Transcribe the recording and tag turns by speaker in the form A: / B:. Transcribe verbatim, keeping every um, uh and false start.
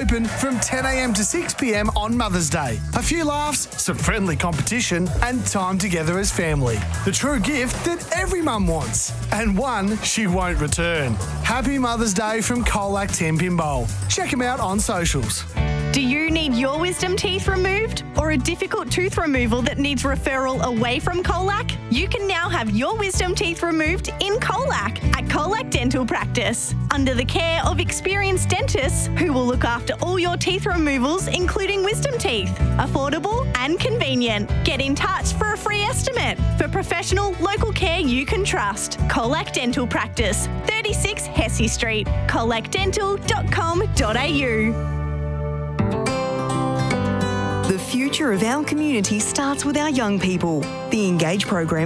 A: open from ten a m to six p m on Mother's Day. A few laughs, some friendly competition, and time together as family. The true gift that every mum wants, and one she won't return. Happy Mother's Day from Colac Tenpin Bowl. Check them out on socials.
B: Do you need your wisdom teeth removed or a difficult tooth removal that needs referral away from Colac? You can now have your wisdom teeth removed in Colac at Colac Dental Practice under the care of experienced dentists who will look after all your teeth removals, including wisdom teeth. Affordable and convenient. Get in touch for a free estimate. For professional, local care you can trust. Colac Dental Practice, thirty-six Hesse Street, colac dental dot com dot a u.
C: The future of our community starts with our young people. The Engage program